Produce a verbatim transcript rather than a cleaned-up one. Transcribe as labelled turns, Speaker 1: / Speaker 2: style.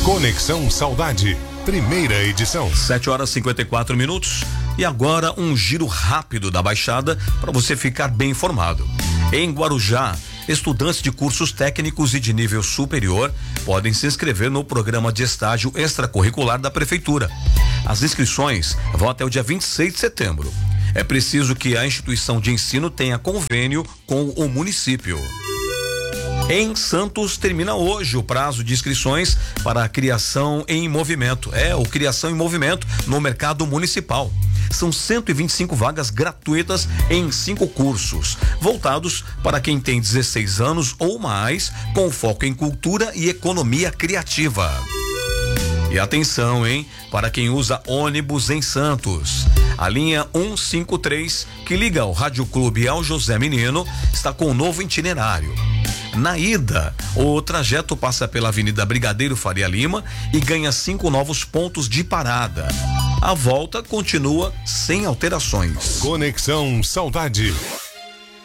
Speaker 1: Conexão Saudade, primeira edição.
Speaker 2: sete horas e cinquenta e quatro minutos. E agora um giro rápido da Baixada para você ficar bem informado. Em Guarujá, estudantes de cursos técnicos e de nível superior podem se inscrever no programa de estágio extracurricular da Prefeitura. As inscrições vão até o dia vinte e seis de setembro. É preciso que a instituição de ensino tenha convênio com o município. Em Santos, termina hoje o prazo de inscrições para a Criação em Movimento. É, o Criação em Movimento no mercado municipal. São cento e vinte e cinco vagas gratuitas em cinco cursos, voltados para quem tem dezesseis anos ou mais, com foco em cultura e economia criativa. E atenção, hein? Para quem usa ônibus em Santos. A linha cento e cinquenta e três, que liga ao Rádio Clube ao José Menino, está com um novo itinerário. Na ida, o trajeto passa pela Avenida Brigadeiro Faria Lima e ganha cinco novos pontos de parada. A volta continua sem alterações.
Speaker 1: Conexão Saudade.